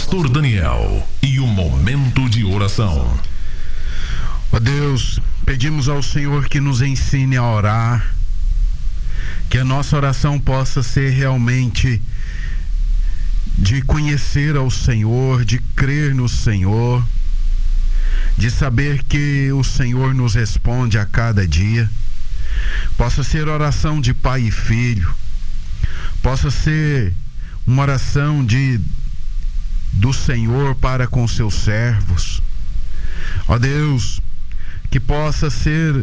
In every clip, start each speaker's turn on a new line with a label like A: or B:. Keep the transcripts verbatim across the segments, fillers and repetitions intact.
A: Pastor Daniel e o momento de oração.
B: Ó Deus, pedimos ao Senhor que nos ensine a orar, que a nossa oração possa ser realmente de conhecer ao Senhor, de crer no Senhor, de saber que o Senhor nos responde a cada dia. Possa ser oração de pai e filho, possa ser uma oração de do Senhor para com seus servos. Ó Deus, que possa ser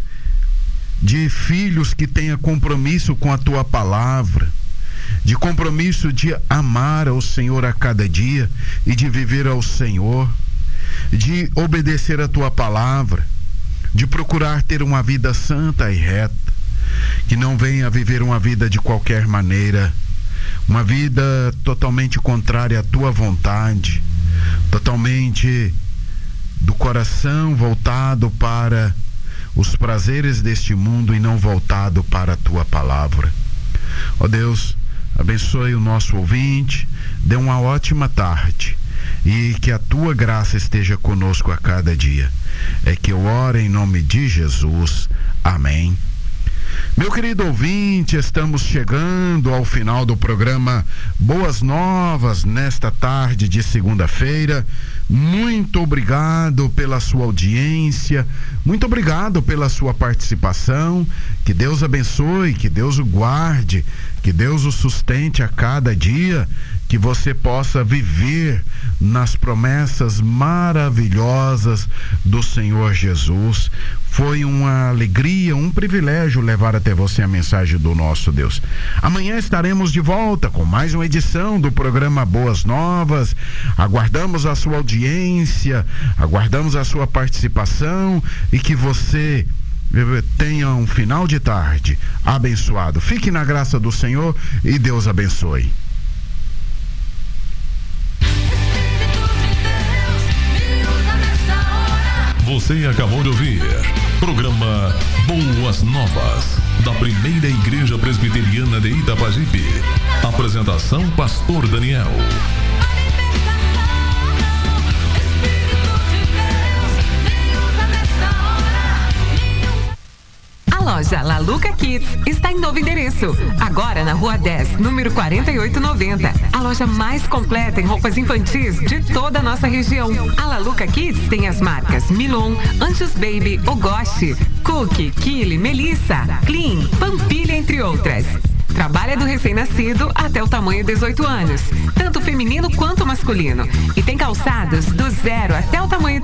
B: de filhos que tenha compromisso com a tua palavra, de compromisso de amar ao Senhor a cada dia e de viver ao Senhor, de obedecer a tua palavra, de procurar ter uma vida santa e reta, que não venha viver uma vida de qualquer maneira, uma vida totalmente contrária à tua vontade, totalmente do coração voltado para os prazeres deste mundo e não voltado para a tua palavra. Ó Deus, abençoe o nosso ouvinte, dê uma ótima tarde e que a tua graça esteja conosco a cada dia. É que eu oro em nome de Jesus. Amém. Meu querido ouvinte, estamos chegando ao final do programa Boas Novas nesta tarde de segunda-feira. Muito obrigado pela sua audiência, muito obrigado pela sua participação. Que Deus abençoe, que Deus o guarde, que Deus o sustente a cada dia, que você possa viver nas promessas maravilhosas do Senhor Jesus. Foi uma alegria, um privilégio levar até você a mensagem do nosso Deus. Amanhã estaremos de volta com mais uma edição do programa Boas Novas. Aguardamos a sua audiência, aguardamos a sua participação e que você tenha um final de tarde abençoado. Fique na graça do Senhor e Deus abençoe.
A: Você acabou de ouvir programa Boas Novas, da Primeira Igreja Presbiteriana de Itapajipe. Apresentação Pastor Daniel.
C: A loja La Luca Kids está em novo endereço, agora na Rua dez, número quarenta e oito noventa. A loja mais completa em roupas infantis de toda a nossa região. A La Luca Kids tem as marcas Milon, Anjos Baby, Ogoshi, Cookie, Kili, Melissa, Clean, Pampilha, entre outras. Trabalha do recém-nascido até o tamanho dezoito anos, tanto feminino quanto masculino. E tem calçados do zero até o tamanho